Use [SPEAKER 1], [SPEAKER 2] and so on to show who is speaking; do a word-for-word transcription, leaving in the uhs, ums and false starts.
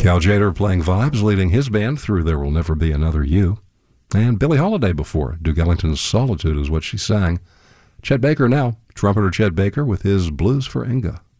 [SPEAKER 1] Cal Tjader playing vibes, leading his band through There Will Never Be Another You. And Billie Holiday before. Duke Ellington's Solitude is what she sang. Chet Baker now, trumpeter Chet Baker with his Blues for Inga.